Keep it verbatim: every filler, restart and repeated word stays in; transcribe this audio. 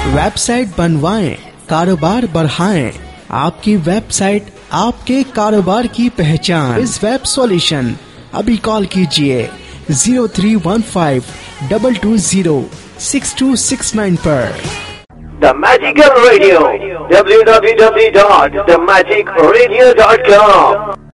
Website बनवाएं, कारोबार बढ़ाएं। आपकी वेबसाइट आपके कारोबार की पहचान। इस वेब सॉल्यूशन अभी कॉल कीजिए zero three one five double two zero six to six nine पर। The Magical Radio, w w w dot the magic radio dot com